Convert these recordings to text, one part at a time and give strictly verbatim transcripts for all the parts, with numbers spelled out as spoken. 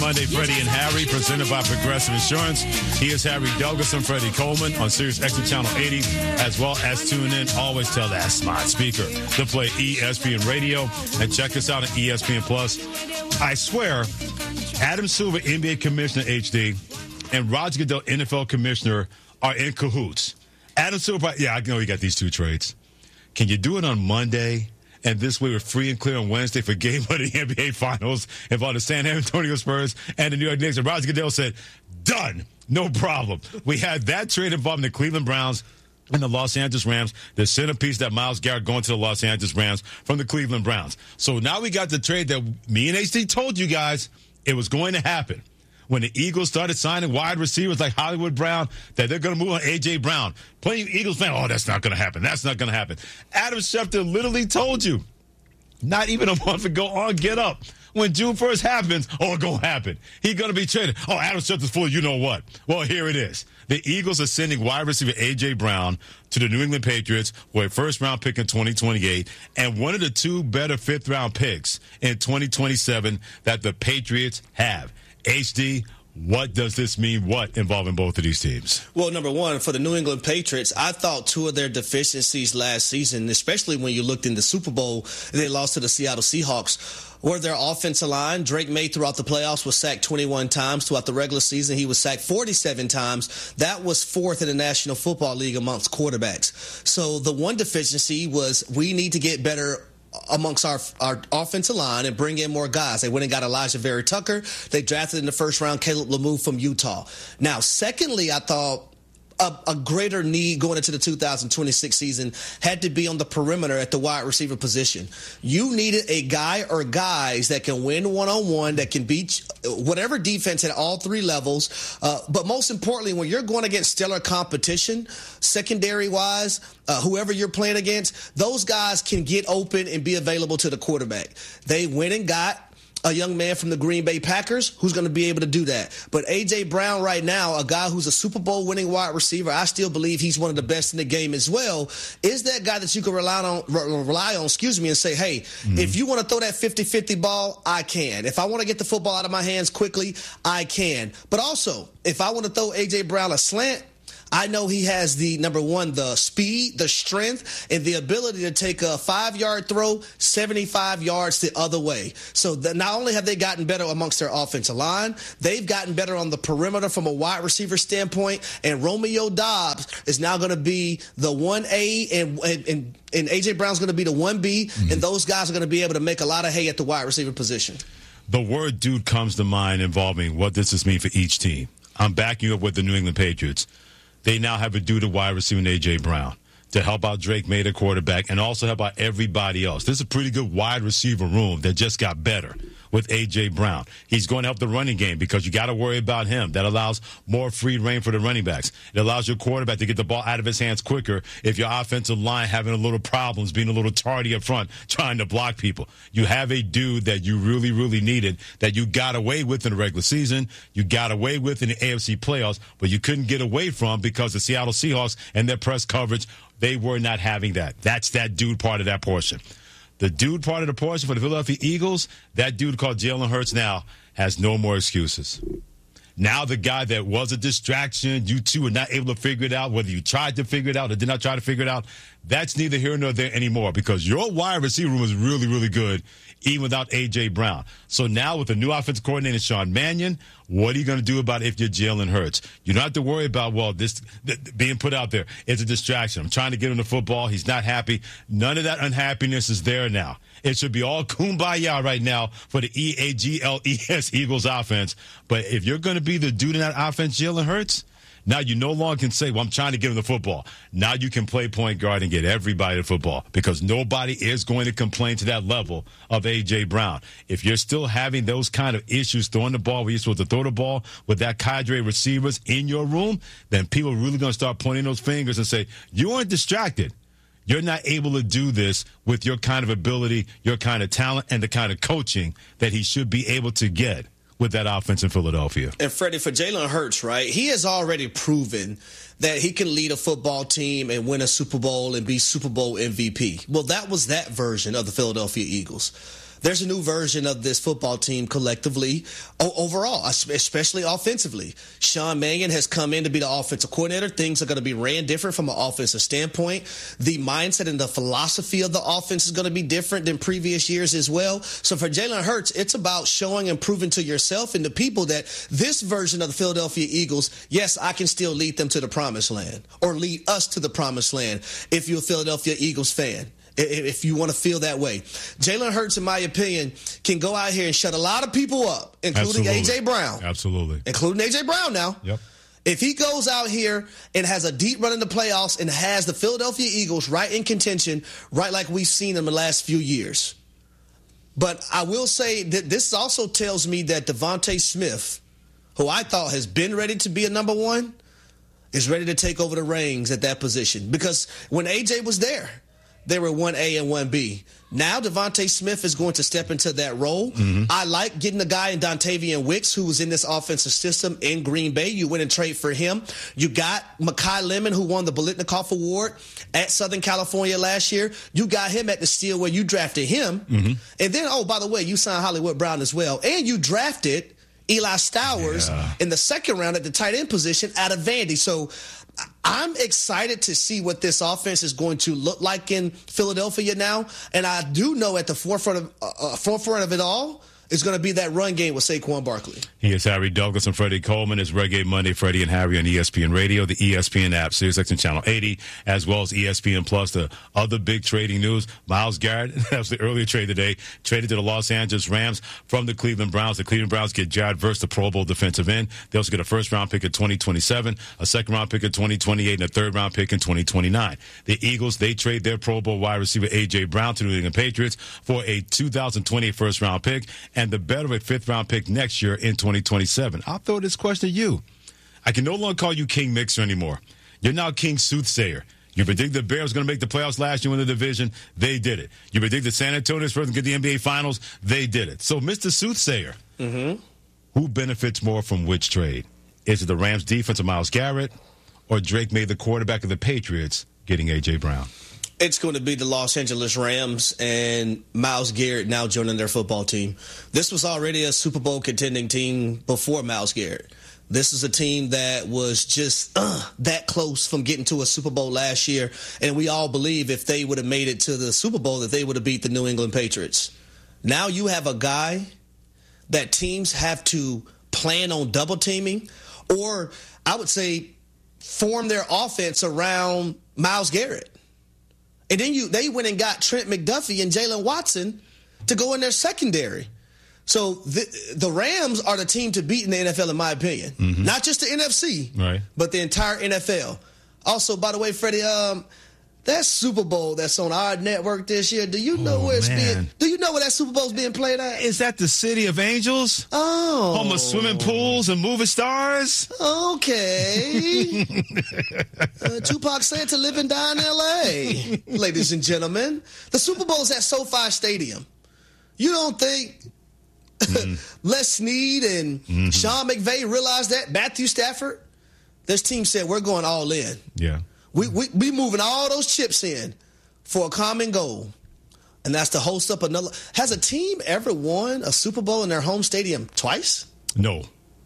Monday, Freddie and Harry, presented by Progressive Insurance. He is Harry Douglas and Freddie Coleman on Sirius X M Channel eighty, as well as tune in. Always tell that smart speaker to play E S P N Radio and check us out at E S P N Plus. I swear, Adam Silver, N B A Commissioner H D, and Roger Goodell, N F L Commissioner, are in cahoots. Adam Silver, yeah, I know you got these two trades. Can you do it on Monday? And this way we're free and clear on Wednesday for game one of the N B A Finals involving the San Antonio Spurs and the New York Knicks. And Roger Goodell said, done, no problem. We had that trade involving the Cleveland Browns and the Los Angeles Rams, the centerpiece that Myles Garrett going to the Los Angeles Rams from the Cleveland Browns. So now we got the trade that me and H D told you guys it was going to happen. When the Eagles started signing wide receivers like Hollywood Brown, that they're going to move on A J. Brown. Plenty of Eagles fans, oh, that's not going to happen. That's not going to happen. Adam Schefter literally told you, not even a month ago on Get Up, when June first happens, oh, it's going to happen. He's going to be traded. Oh, Adam Schefter's full of you know what. Well, here it is. The Eagles are sending wide receiver A J. Brown to the New England Patriots for a first-round pick in twenty twenty-eight and one of the two better fifth-round picks in twenty twenty-seven that the Patriots have. H D, what does this mean? What involving both of these teams? Well, number one, for the New England Patriots, I thought two of their deficiencies last season, especially when you looked in the Super Bowl, they lost to the Seattle Seahawks, were their offensive line. Drake May throughout the playoffs was sacked twenty-one times. Throughout the regular season, he was sacked forty-seven times. That was fourth in the National Football League amongst quarterbacks. So the one deficiency was we need to get better amongst our our offensive line and bring in more guys. They went and got Elijah Very Tucker. They drafted in the first round Caleb Lemieux from Utah. Now, secondly, I thought a, a greater need going into the two thousand twenty-six season had to be on the perimeter at the wide receiver position. You needed a guy or guys that can win one-on-one, that can beat whatever defense at all three levels. Uh, but most importantly, when you're going against stellar competition, secondary-wise, uh, whoever you're playing against, those guys can get open and be available to the quarterback. They went and got a young man from the Green Bay Packers who's going to be able to do that. But A J. Brown right now, a guy who's a Super Bowl winning wide receiver, I still believe he's one of the best in the game as well, is that guy that you can rely on, rely on, excuse me, and say, hey, mm-hmm. if you want to throw that fifty-fifty ball, I can. If I want to get the football out of my hands quickly, I can. But also, if I want to throw A J. Brown a slant, I know he has the, number one, the speed, the strength, and the ability to take a five-yard throw seventy-five yards the other way. So the, not only have they gotten better amongst their offensive line, they've gotten better on the perimeter from a wide receiver standpoint, and Romeo Doubs is now going to be the one A, and, and, and, and A J. Brown's going to be the one B, mm-hmm. and those guys are going to be able to make a lot of hay at the wide receiver position. The word dude comes to mind involving what does this mean for each team. I'm backing you up with the New England Patriots. They now have a dude at wide receiver in A J. Brown to help out Drake May, the quarterback, and also help out everybody else. This is a pretty good wide receiver room that just got better with A J. Brown. He's going to help the running game because you got to worry about him. That allows more free reign for the running backs. It allows your quarterback to get the ball out of his hands quicker if your offensive line having a little problems, being a little tardy up front, trying to block people. You have a dude that you really, really needed that you got away with in the regular season, you got away with in the A F C playoffs, but you couldn't get away from because the Seattle Seahawks and their press coverage, they were not having that. That's that dude part of that portion. The dude part of the portion for the Philadelphia Eagles, that dude called Jalen Hurts now has no more excuses. Now the guy that was a distraction, you two were not able to figure it out, whether you tried to figure it out or did not try to figure it out, that's neither here nor there anymore because your wide receiver room is really, really good, even without A J. Brown. So now with the new offensive coordinator, Sean Mannion, what are you going to do about it if you're Jalen Hurts? You don't have to worry about, well, this th- being put out there. It's a distraction. I'm trying to get him the football. He's not happy. None of that unhappiness is there now. It should be all kumbaya right now for the E A G L E S Eagles offense. But if you're going to be the dude in that offense, Jalen Hurts, now you no longer can say, well, I'm trying to give him the football. Now you can play point guard and get everybody the football because nobody is going to complain to that level of A J. Brown. If you're still having those kind of issues throwing the ball where you're supposed to throw the ball with that cadre of receivers in your room, then people are really going to start pointing those fingers and say, you aren't distracted. You're not able to do this with your kind of ability, your kind of talent, and the kind of coaching that he should be able to get with that offense in Philadelphia. And Freddie, for Jalen Hurts, right, he has already proven that he can lead a football team and win a Super Bowl and be Super Bowl M V P. Well, that was that version of the Philadelphia Eagles. There's a new version of this football team collectively, o- overall, especially offensively. Sean Mannion has come in to be the offensive coordinator. Things are going to be ran different from an offensive standpoint. The mindset and the philosophy of the offense is going to be different than previous years as well. So for Jalen Hurts, it's about showing and proving to yourself and the people that this version of the Philadelphia Eagles, yes, I can still lead them to the promised land or lead us to the promised land if you're a Philadelphia Eagles fan. If you want to feel that way. Jalen Hurts, in my opinion, can go out here and shut a lot of people up, including A J. Brown. Absolutely. Including A J. Brown now. Yep. If he goes out here and has a deep run in the playoffs and has the Philadelphia Eagles right in contention, right like we've seen in the last few years. But I will say that this also tells me that Devontae Smith, who I thought has been ready to be a number one, is ready to take over the reins at that position. Because when A J was there, they were one A and one B. Now Devontae Smith is going to step into that role. Mm-hmm. I like getting a guy in Dontavian Wicks who was in this offensive system in Green Bay. You went and trade for him. You got Mekhi Lemon, who won the Biletnikoff Award at Southern California last year. You got him at the Steel where you drafted him. Mm-hmm. And then, oh, by the way, you signed Hollywood Brown as well. And you drafted Eli Stowers yeah. in the second round at the tight end position out of Vandy. So I'm excited to see what this offense is going to look like in Philadelphia now. And I do know at the forefront of, uh, forefront of it all is going to be that run game with Saquon Barkley. He is Harry Douglas and Freddie Coleman. It's Reggae Monday, Freddie and Harry on E S P N Radio, the E S P N app, SiriusXM Channel eighty, as well as E S P N Plus. The other big trading news, Myles Garrett, that was the earlier trade today, traded to the Los Angeles Rams from the Cleveland Browns. The Cleveland Browns get Jared Verse, the Pro Bowl defensive end. They also get a first-round pick in twenty twenty-seven, a second-round pick in twenty twenty-eight, and a third-round pick in twenty twenty-nine. The Eagles, they trade their Pro Bowl wide receiver A J. Brown to the New England Patriots for a two thousand twenty first-round pick and the better at fifth round pick next year in twenty twenty-seven. I'll throw this question to you. I can no longer call you King Mixer anymore. You're now King Soothsayer. You predicted the Bears going to make the playoffs last year in the division. They did it. You predicted San Antonio's first to get the N B A Finals. They did it. So, Mister Soothsayer, mm-hmm. who benefits more from which trade? Is it the Rams' defense of Myles Garrett or Drake May, the quarterback of the Patriots, getting A J. Brown? It's going to be the Los Angeles Rams and Myles Garrett now joining their football team. This was already a Super Bowl contending team before Myles Garrett. This is a team that was just uh, that close from getting to a Super Bowl last year, and we all believe if they would have made it to the Super Bowl that they would have beat the New England Patriots. Now you have a guy that teams have to plan on double teaming, or I would say form their offense around Myles Garrett. And then you they went and got Trent McDuffie and Jalen Watson to go in their secondary. So the, the Rams are the team to beat in the N F L, in my opinion. Mm-hmm. Not just the N F C, right, but the entire N F L. Also, by the way, Freddie, um, that Super Bowl that's on our network this year, do you know oh, where it's man. being? Do you know where that Super Bowl's being played at? Is that the City of Angels? Oh. Home of swimming pools and movie stars? Okay. uh, Tupac said to live and die in L A, ladies and gentlemen. The Super Bowl's at SoFi Stadium. You don't think mm. Les Snead and mm-hmm. Sean McVay realized that? Matthew Stafford? This team said, we're going all in. Yeah. We, we we moving all those chips in for a common goal, and that's to host up another. Has a team ever won a Super Bowl in their home stadium twice? No,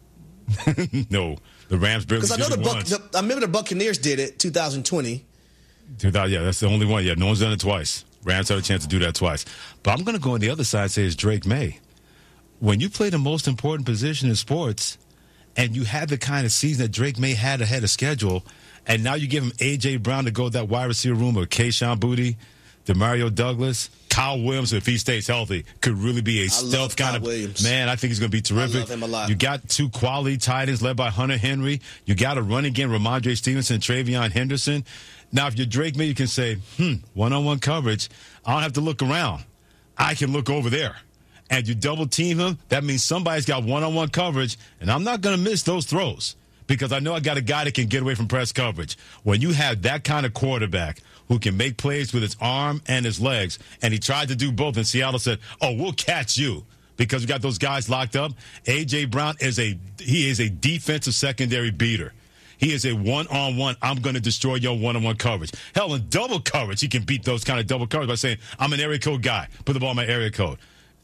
no. The Rams barely because I know did the, it Buc- once. the I remember the Buccaneers did it twenty twenty. Yeah, that's the only one. Yeah, no one's done it twice. Rams had a chance to do that twice. But I'm going to go on the other side and say it's Drake May. When you play the most important position in sports, and you had the kind of season that Drake May had ahead of schedule. And now you give him A J. Brown to go that wide receiver room with Kayshon Boutte, Demario Douglas, Kyle Williams, if he stays healthy, could really be a I stealth kind Kyle of Williams. Man, I think he's going to be terrific. I love him a lot. You got two quality tight ends led by Hunter Henry. You got a running game, Ramondre Stevenson, Travion Henderson. Now, if you're Drake May, you can say, hmm, one-on-one coverage. I don't have to look around. I can look over there. And you double team him, that means somebody's got one-on-one coverage, and I'm not going to miss those throws. Because I know I got a guy that can get away from press coverage. When you have that kind of quarterback who can make plays with his arm and his legs, and he tried to do both, and Seattle said, oh, we'll catch you because we got those guys locked up. A J. Brown is a he is a defensive secondary beater. He is a one-on-one, I'm going to destroy your one-on-one coverage. Hell, in double coverage, he can beat those kind of double coverage by saying, I'm an area code guy. Put the ball in my area code.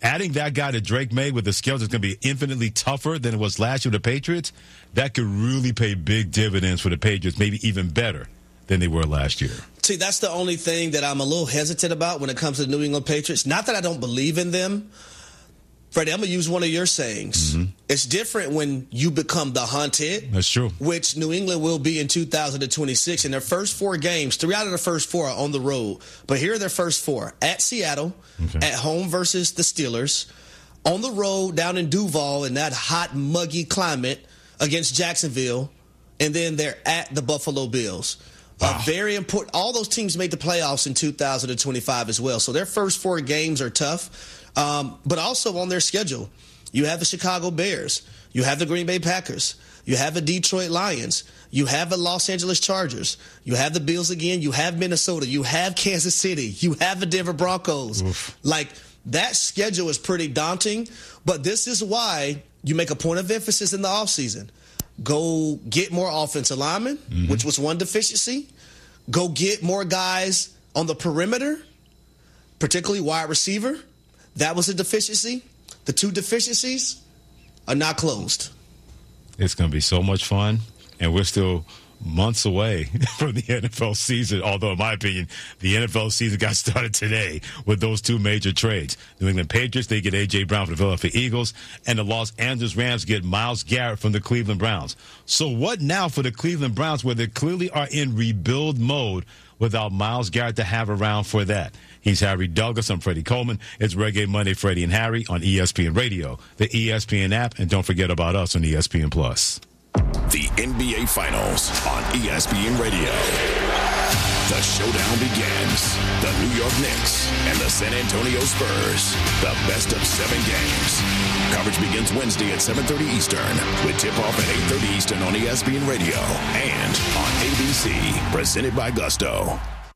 Adding that guy to Drake May with the skills that's going to be infinitely tougher than it was last year with the Patriots, that could really pay big dividends for the Patriots, maybe even better than they were last year. See, that's the only thing that I'm a little hesitant about when it comes to the New England Patriots. Not that I don't believe in them. Freddie, I'm going to use one of your sayings. Mm-hmm. It's different when you become the hunted. That's true. Which New England will be in two thousand twenty-six. In their first four games, three out of the first four are on the road. But here are their first four. At Seattle, okay. At home versus the Steelers, on the road down in Duval in that hot, muggy climate against Jacksonville, and then they're at the Buffalo Bills. Wow. Uh, very important. All those teams made the playoffs in two thousand twenty-five as well. So their first four games are tough. Um, but also on their schedule, you have the Chicago Bears, you have the Green Bay Packers, you have the Detroit Lions, you have the Los Angeles Chargers, you have the Bills again, you have Minnesota, you have Kansas City, you have the Denver Broncos. Oof. Like, that schedule is pretty daunting, but this is why you make a point of emphasis in the offseason. Go get more offensive linemen, mm-hmm. which was one deficiency. Go get more guys on the perimeter, particularly wide receiver. That was a deficiency. The two deficiencies are not closed. It's going to be so much fun, and we're still months away from the N F L season, although, in my opinion, the N F L season got started today with those two major trades. New England Patriots, they get A J. Brown from the Philadelphia Eagles, and the Los Angeles Rams get Myles Garrett from the Cleveland Browns. So what now for the Cleveland Browns, where they clearly are in rebuild mode without Myles Garrett to have around for that? He's Harry Douglas. I'm Freddie Coleman. It's Reggae Monday, Freddie and Harry on E S P N Radio, the E S P N app, and don't forget about us on E S P N Plus. The N B A Finals on E S P N Radio. The showdown begins. The New York Knicks and the San Antonio Spurs. The best of seven games. Coverage begins Wednesday at seven thirty Eastern with tip-off at eight thirty Eastern on E S P N Radio and on A B C. Presented by Gusto.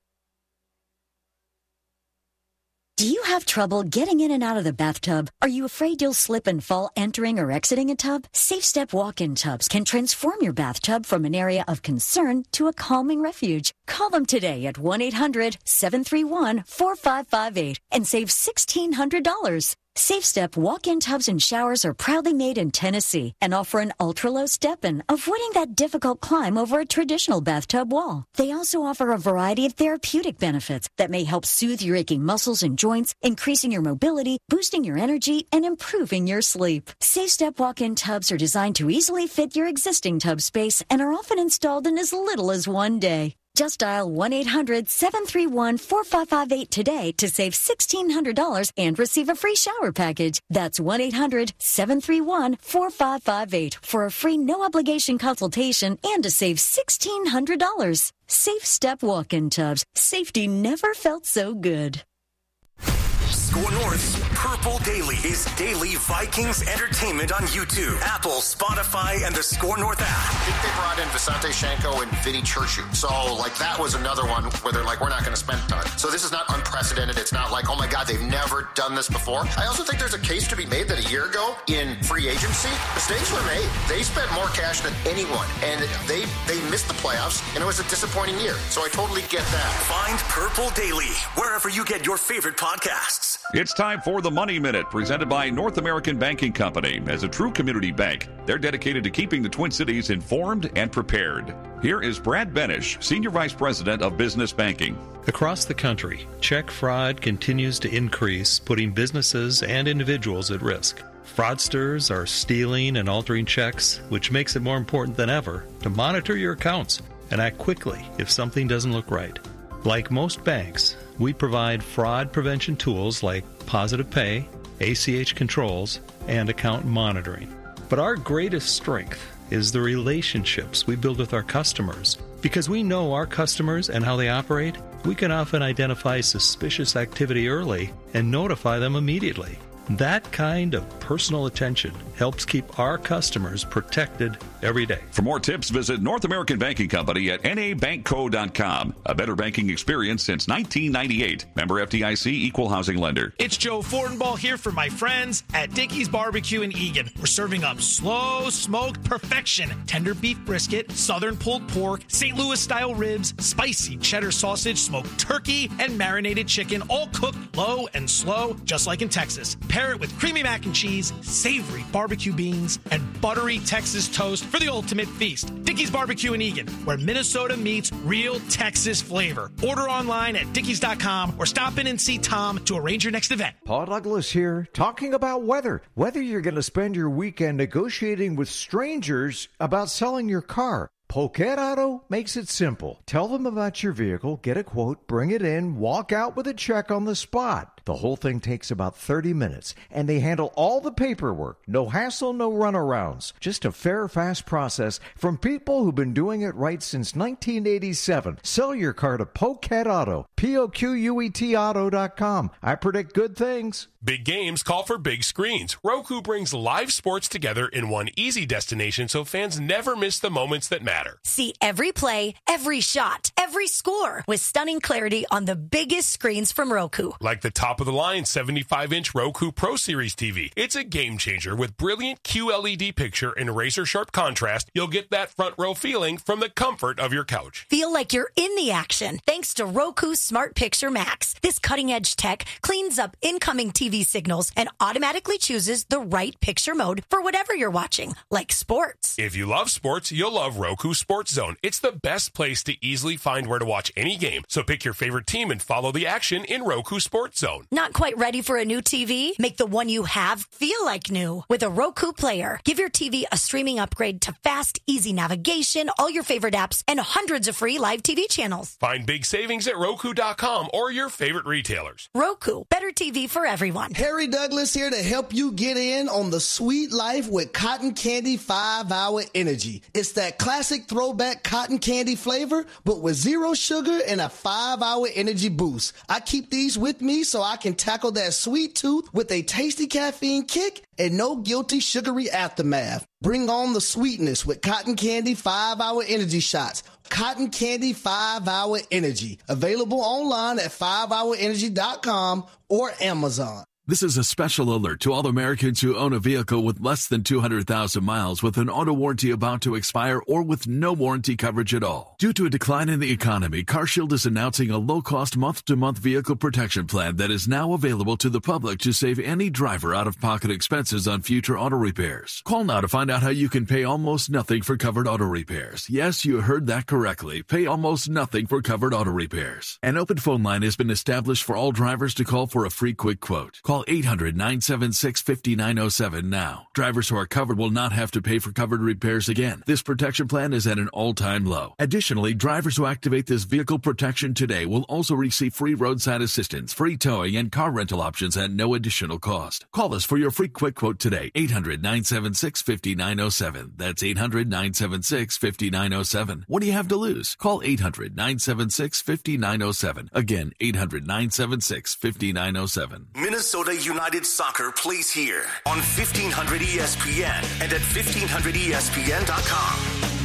Do you have trouble getting in and out of the bathtub? Are you afraid you'll slip and fall entering or exiting a tub? SafeStep walk-in tubs can transform your bathtub from an area of concern to a calming refuge. Call them today at one eight hundred seven three one four five five eight and save sixteen hundred dollars. SafeStep walk-in tubs and showers are proudly made in Tennessee and offer an ultra-low step-in, avoiding that difficult climb over a traditional bathtub wall. They also offer a variety of therapeutic benefits that may help soothe your aching muscles and joints, increasing your mobility, boosting your energy, and improving your sleep. SafeStep walk-in tubs are designed to easily fit your existing tub space and are often installed in as little as one day. Just dial one eight hundred seven three one four five five eight today to save sixteen hundred dollars and receive a free shower package. That's one eight hundred seven three one four five five eight for a free no-obligation consultation and to save sixteen hundred dollars. Safe Step walk-in tubs. Safety never felt so good. Score North's Purple Daily is daily Vikings entertainment on YouTube, Apple, Spotify, and the Score North app. I think they brought in Visante Shanko and Vinny Churchill. So, like, that was another one where they're like, we're not going to spend time. So this is not unprecedented. It's not like, oh, my God, they've never done this before. I also think there's a case to be made that a year ago in free agency, mistakes were made. They spent more cash than anyone, and they, they missed the playoffs, and it was a disappointing year. So I totally get that. Find Purple Daily wherever you get your favorite podcasts. It's time for the Money Minute, presented by North American Banking Company. As a true community bank, they're dedicated to keeping the Twin Cities informed and prepared. Here is Brad Benish, Senior Vice President of Business Banking. Across the country, check fraud continues to increase, putting businesses and individuals at risk. Fraudsters are stealing and altering checks, which makes it more important than ever to monitor your accounts and act quickly if something doesn't look right. Like most banks, we provide fraud prevention tools like Positive Pay, A C H controls, and account monitoring. But our greatest strength is the relationships we build with our customers. Because we know our customers and how they operate, we can often identify suspicious activity early and notify them immediately. That kind of personal attention helps keep our customers protected every day. For more tips, visit North American Banking Company at N A bank co dot com. A better banking experience since nineteen ninety-eight. Member F D I C, Equal Housing Lender. It's Joe Fortenbaugh here for my friends at Dickey's Barbecue in Eagan. We're serving up slow smoked perfection. Tender beef brisket, southern pulled pork, Saint Louis style ribs, spicy cheddar sausage, smoked turkey, and marinated chicken, all cooked low and slow, just like in Texas. Pair it with creamy mac and cheese, savory barbecue beans, and buttery Texas toast for the ultimate feast. Dickey's Barbecue in Eagan, where Minnesota meets real Texas flavor. Order online at dickeys dot com or stop in and see Tom to arrange your next event. Paul Douglas here, talking about weather. Whether you're going to spend your weekend negotiating with strangers about selling your car, Poquet Auto makes it simple. Tell them about your vehicle, get a quote, bring it in, walk out with a check on the spot. The whole thing takes about thirty minutes, and they handle all the paperwork. No hassle, no runarounds. Just a fair, fast process from people who've been doing it right since nineteen eighty-seven. Sell your car to Poquet Auto, P O Q U E T auto dot com. I predict good things. Big games call for big screens. Roku brings live sports together in one easy destination so fans never miss the moments that matter. See every play, every shot, every score with stunning clarity on the biggest screens from Roku. Like the top-of-the-line seventy-five inch Roku Pro Series T V. It's a game changer with brilliant Q L E D picture and razor-sharp contrast. You'll get that front-row feeling from the comfort of your couch. Feel like you're in the action thanks to Roku Smart Picture Max. This cutting-edge tech cleans up incoming T V signals and automatically chooses the right picture mode for whatever you're watching, like sports. If you love sports, you'll love Roku Sports Zone. It's the best place to easily find where to watch any game. So pick your favorite team and follow the action in Roku Sports Zone. Not quite ready for a new T V? Make the one you have feel like new with a Roku Player. Give your T V a streaming upgrade to fast, easy navigation, all your favorite apps, and hundreds of free live T V channels. Find big savings at Roku dot com or your favorite retailers. Roku, better T V for everyone. Harry Douglas here to help you get in on the sweet life with Cotton Candy five hour Energy. It's that classic throwback cotton candy flavor, but with zero sugar and a five hour energy boost. I keep these with me so I can tackle that sweet tooth with a tasty caffeine kick and no guilty sugary aftermath. Bring on the sweetness with Cotton Candy five hour Energy shots. Cotton Candy five hour Energy. Available online at five hour energy dot com or Amazon. This is a special alert to all Americans who own a vehicle with less than two hundred thousand miles with an auto warranty about to expire or with no warranty coverage at all. Due to a decline in the economy, CarShield is announcing a low-cost month-to-month vehicle protection plan that is now available to the public to save any driver out-of-pocket expenses on future auto repairs. Call now to find out how you can pay almost nothing for covered auto repairs. Yes, you heard that correctly. Pay almost nothing for covered auto repairs. An open phone line has been established for all drivers to call for a free quick quote. Call eight hundred, nine seven six, five nine zero seven now. Drivers who are covered will not have to pay for covered repairs again. This protection plan is at an all-time low. Additionally, drivers who activate this vehicle protection today will also receive free roadside assistance, free towing, and car rental options at no additional cost. Call us for your free quick quote today. eight hundred, nine seven six, five nine zero seven. That's eight hundred, nine seven six, five nine zero seven. What do you have to lose? Call eight hundred, nine seven six, five nine zero seven. Again, eight hundred, nine seven six, five nine zero seven. Minnesota United Soccer plays here on fifteen hundred E S P N and at fifteen hundred E S P N dot com.